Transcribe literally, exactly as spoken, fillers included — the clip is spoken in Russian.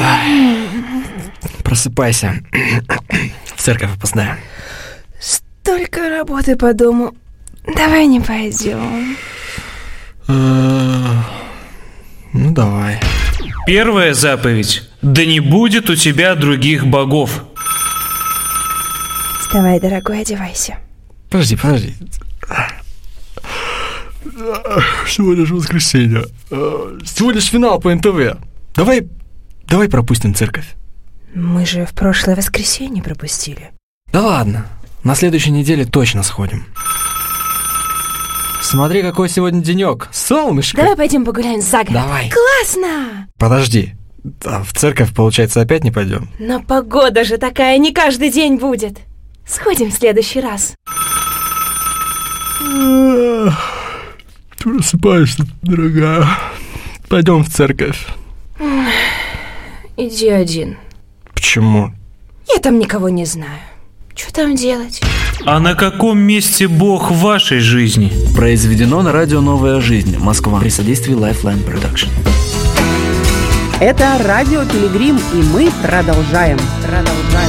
Просыпайся. В церковь опоздаем. Столько работы по дому. Давай не пойдем. Ну, давай. Первая заповедь. Да не будет у тебя других богов. Вставай, дорогой, одевайся. Подожди, подожди. Сегодня же воскресенье. Сегодня же финал по эн тэ вэ. Давай, давай пропустим церковь. Мы же в прошлое воскресенье пропустили. Да ладно, на следующей неделе точно сходим. Смотри, какой сегодня денек. Солнышко. Давай пойдем погуляем за город. Давай. Классно! Подожди, а в церковь, получается, опять не пойдем? Но погода же такая не каждый день будет. Сходим в следующий раз. Ты просыпаешься, дорогая. Пойдем в церковь. Иди один. Почему? Я там никого не знаю. Что там делать? А на каком месте Бог в вашей жизни? Произведено на радио «Новая жизнь», Москва, при содействии Lifeline Production. Это радио Пилигрим, и мы продолжаем. Продолжаем.